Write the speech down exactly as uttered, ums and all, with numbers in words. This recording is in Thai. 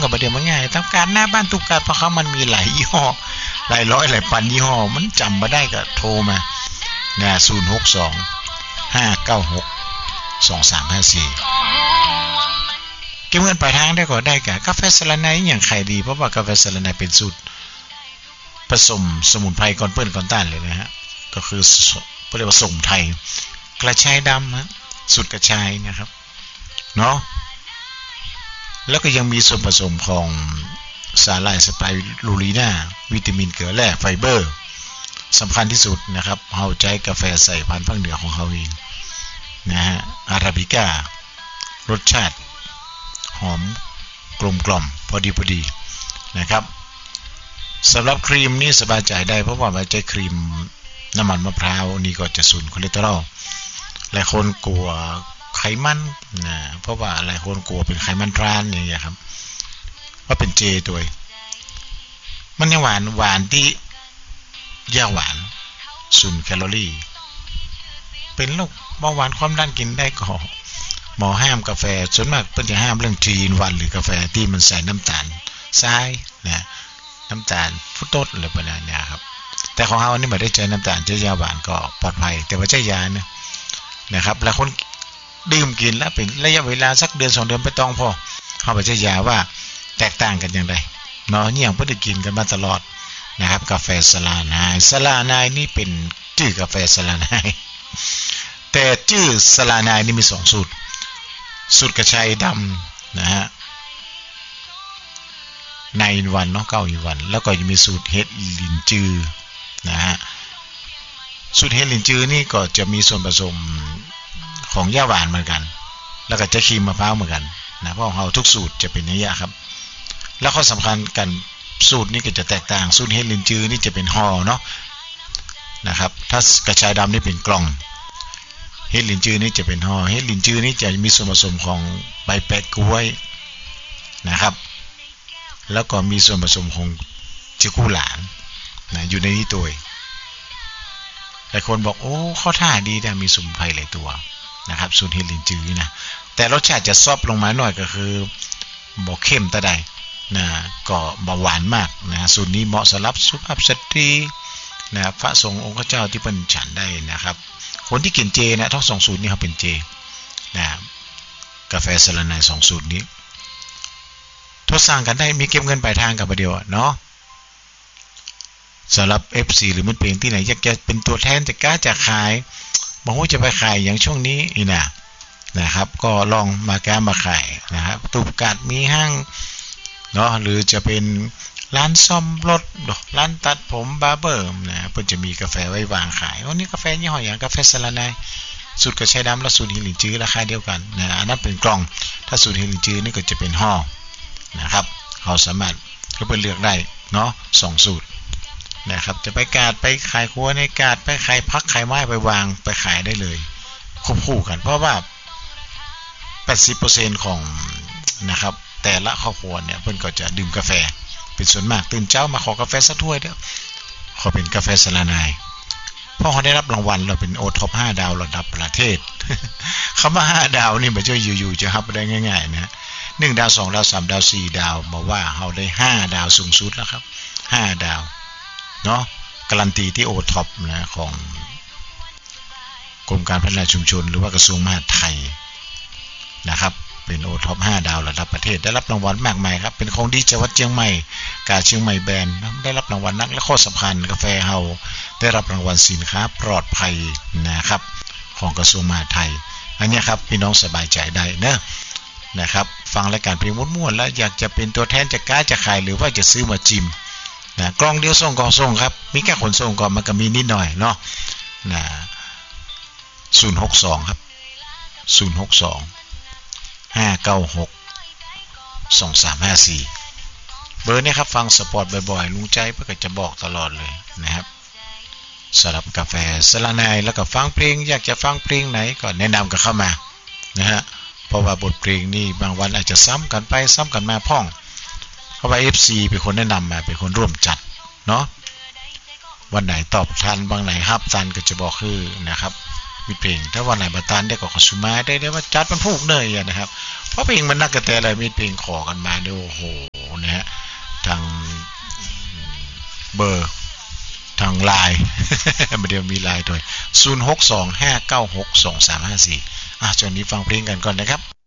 ประเดี๋ยวมันง่ายต้องการหน้าบ้านตุกการเพราะเขามันมีหลายยี่ห้อหลายร้อยหลายพันยี่ห้อมันจำมาได้ก็โทรมานะศูนย์ หก สอง ห้า เก้า หก สอง สาม ห้า สี่เก็บเงินปลายทางได้ก็ได้กับกาแฟสะระไนอย่างขายดีเพราะว่ากาแฟสะระไนเป็นสูตรผสมสมุนไพรก่อนเปิ้ลก่อนต้านเลยนะฮะก็คือเรียกว่าสมุนไพรกระชายดำฮะสูตรกระชายนะครับเนาะแล้วก็ยังมีส่วนผสมของสาหร่ายสไปรูลีน่าวิตามินเกลือแร่ไฟเบอร์สำคัญที่สุดนะครับเฮาใจกาแฟใส่พันธุ์ภาคเหนือของเฮาเองนะฮะอาราบิก้ารสชาติหอมกลมกล่อมพอดีพอดีนะครับสำหรับครีมนี่สบายใจได้เพราะว่ามันใช้ครีมน้ำมันมะพร้าวนี่ก็จะสูญคอเลสเตอรอลหลายคนกลัวไขมันนะเพราะว่าหลายคนกลัวเป็นไขมันทรานอย่างเงี้ยครับว่าเป็นเจตัวมันยังหวานหวานที่ยาหวานศูนย์แคลอรี่เป็นโรคเบาหวานความดันกินได้ก็หมอห้ามกาแฟส่วนมากเพิ่นจะห้ามเรื่องจีนวันหรือกาแฟที่มันใส่น้ำตาลทรายนะน้ำตาลฟุตโตสอะไรประมาณนี้ครับแต่ของเฮานี่ไม่ได้ใช้น้ำตาลใช้ยาหวานก็ปลอดภัยแต่ว่าใช้ยานะนะครับแล้วคนดื่มกินแล้วเป็นระยะเวลาสักเดือนสองเดือนไม่ต้องพอเฮาไปใช้ยาว่าแตกต่างกันอย่างไรเนาะเนี่ยเพิ่นได้กินกันมาตลอดนะครับกาแฟสลานายสลานายนี่เป็นชื่อกาแฟสลานายแต่ชื่อสลานายนี่มีสองสูตรสูตรกระชายดำนะฮะในวันเนาะเก้าอีวันแล้วก็ยังมีสูตรเฮ็ดลินจือนะฮะสูตรเฮ็ดลินจือนี่ก็จะมีส่วนผสมของย่าหวานเหมือนกันแล้วก็จะครีมมะพร้าวเหมือนกันนะเพราะของเราทุกสูตรจะเป็นอย่างนี้ครับแล้วข้อสำคัญกันสูตรนี้ก็จะแตกต่างสูตรเฮ็ดลินจือนี่จะเป็นห่อเนาะนะครับถ้ากระชายดำนี่เป็นกล่องเฮ็ดลินจือนี่จะเป็นห่อเฮ็ดลินจือนี่จะมีส่วนผสมของใบแปะกล้วยนะครับแล้วก็มีส่วนผสมของจิกู้หลานนะอยู่ในนี้ตัวหลายคนบอกโอ้ข้อท่าดีแต่มีสมุนไพรหลายตัวนะครับสูตรเฮ็ดลินจือนะแต่รสชาติจะซอฟลงมาหน่อยก็คือบ่เข้มตะใดนะก็บ่หวานมากนะสูตรนี้เหมาะสำหรับสุภาพสตรีนะพระสงฆ์องค์เจ้าที่เพิ่นฉันได้นะครับคนที่กินเจนะทั้งสองสูตรนี้เขาเป็นเจนะกาแฟสะระไนสองสูตรนี้ทดสร้างกันได้มีเก็บเงินปลายทางกับประเดียวเนาะสำหรับ เอฟ ซี หรือมิตรเพลงที่ไหนอยากจะเป็นตัวแทนจะกล้าจะขายบอกว่าจะไปขายอย่างช่วงนี้นี่นะนะครับก็ลองมากล้ามาขายนะครับตุกกาดมีห้างเนาะหรือจะเป็นร้านซ่อมรถร้านตัดผมบาร์เบอร์นะเพิ่นจะมีกาแฟไว้วางขายวันนี้กาแฟยี่ห้ออย่างกาแฟสะระไนสูตรกระชายดำและสูตรเฮ็ดลินจือราคาเดียวกันนะอันนั้นเป็นกล่องถ้าสูตรเฮ็ดลินจือนี่ก็จะเป็นห่อนะครับเราสามารถก็ไปเลือกได้เนาะสองสูตรนะครับจะไปกาดไปขายครัวในกาดไปขายพักขายไม้ไปวางไปขายได้เลยควบคู่กันเพราะว่า แปดสิบเปอร์เซ็นต์ ของนะครับแต่ละครอบครัวเนี่ยเพิ่นก็จะดื่มกาแฟเป็นส่วนมากตื่นเช้ามาขอกาแฟสักถ้วยเด้อขอเป็นกาแฟสะระไนเพราะเขาได้รับรางวัลเราเป็นโอท็อปห้าดาวระดับประเทศคำว่าห้าดาวนี่บ่ใช่อยู่ๆจะรับได้ง่ายๆนะหนึ่งดาวสองดาวสามดาวสี่ดาวบอกว่าเฮาได้ห้าดาวสูงสุดแล้วครับห้าดาวเนาะการันตีที่โอท็อปนะของกรมการพัฒนาชุมชนหรือว่ากระทรวงมหาดไทยนะครับเป็นโอท็อปห้าดาวระดับประเทศได้รับรางวัลมากมายครับเป็นของดีจังหวัดเชียงใหม่กาเชียงใหม่แบรนด์ได้รับรางวัลนักและข้อสำคัญกาแฟเฮาได้รับรางวัลสินค้าปลอดภัยนะครับของกระทรวงมหาดไทยอันนี้ครับพี่น้องสบายใจได้นะนะครับฟังรายการเพลงม่วนๆแล้วอยากจะเป็นตัวแทนจะกล้าจะขายหรือว่าจะซื้อมาจิมนะกล่องเดียวส่งกล่องส่งครับมีแค่ขนส่งก่อนมันก็มีนิดหน่อยเนาะนะศูนย์ หก สองครับศูนย์ หก สอง ห้า เก้า หก สอง สาม ห้า สี่เบอร์นี้ครับฟังสปอร์ตบ่อยๆลุงใจเพื่อจะบอกตลอดเลยนะครับสำหรับกาแฟสะระไนแล้วก็ฟังเพลงอยากจะฟังเพลงไหนก็แนะนำกันเข้ามานะฮะเพราะว่าบทเพลงนี่บางวันอาจจะซ้ำกันไปซ้ำกันมาพ่องเพราะว่า เอฟ ซี เป็นคนแนะนำมาเป็นคนร่วมจัดเนาะวันไหนตอบทันบางไหนฮับทันก็จะบอกคือนะครับมีเพลงถ้าวันไหนบัตันได้ก็ขอสุมาได้ได้ว่าจัดมันพูกเนยนะครับเพราะเพลงมันนักกระแตอะไรมีเพลงขอกันมาด้วยโอ้โหเบอร์ทางไลน์ เดี๋ยวมีไลน์ด้วยศูนย์ หก สอง ห้า เก้า หก สอง สาม ห้า สี่อ่ะจนนี้ฟังเพลงกันก่อนนะครับ